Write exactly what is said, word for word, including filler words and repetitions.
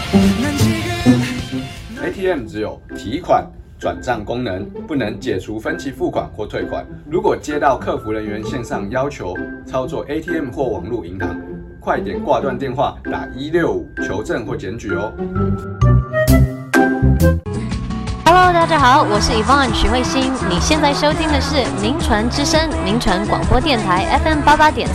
A T M 只有提款、转账功能，不能解除分期付款或退款。如果接到客服人员线上要求操作 A T M 或网络银行，快点挂断电话，打一六五求证或检举哦。 Hello， 大家好，我是 Yvonne 许慧欣。你现在收听的是名传之声，名传广播电台 F M 八八点